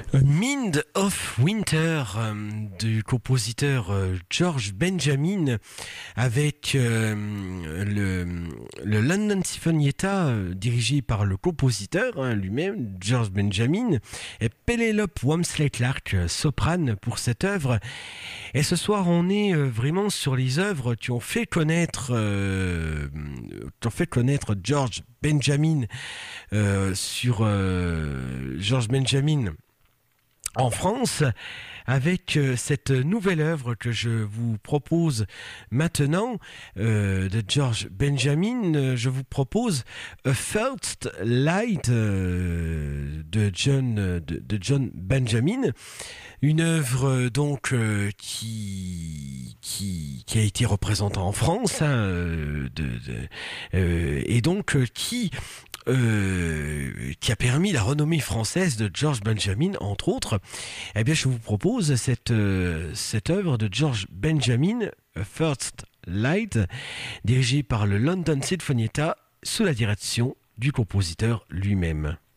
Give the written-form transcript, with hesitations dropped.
Mind of Winter du compositeur George Benjamin avec le London Sinfonietta dirigé par le compositeur lui-même, George Benjamin, et Penelope Walmsley-Clark, soprane pour cette œuvre. Et ce soir, on est vraiment sur les œuvres qui ont fait connaître, George Benjamin sur George Benjamin en France, avec cette nouvelle œuvre que je vous propose maintenant de George Benjamin. Je vous propose A First Light de John Benjamin, une œuvre donc qui a été représentée en France et donc qui a permis la renommée française de George Benjamin, entre autres. Eh bien, je vous propose cette œuvre de George Benjamin, A First Light, dirigée par le London Sinfonietta sous la direction du compositeur lui-même.